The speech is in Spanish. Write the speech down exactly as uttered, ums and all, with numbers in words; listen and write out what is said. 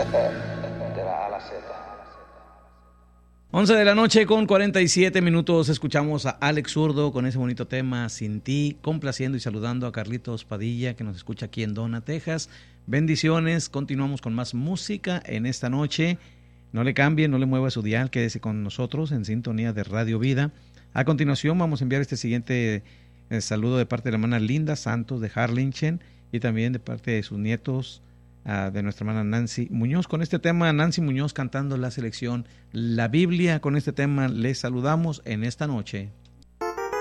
De la A a la Z. once de la noche con cuarenta y siete minutos. Escuchamos a Alex Zurdo con ese bonito tema Sin Ti, complaciendo y saludando a Carlitos Padilla, que nos escucha aquí en Donna, Texas. Bendiciones. Continuamos con más música en esta noche. No le cambie, no le mueva su dial, quédese con nosotros en sintonía de Radio Vida. A continuación vamos a enviar este siguiente eh, saludo de parte de la hermana Linda Santos de Harlingen y también de parte de sus nietos, uh, de nuestra hermana Nancy Muñoz. Con este tema, Nancy Muñoz cantando la selección La Biblia. Con este tema les saludamos en esta noche.